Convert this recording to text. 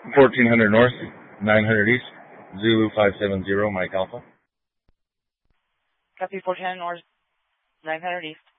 1400 North, 900 East, Zulu 570, Mike Alpha. Copy 1400 North, 900 East.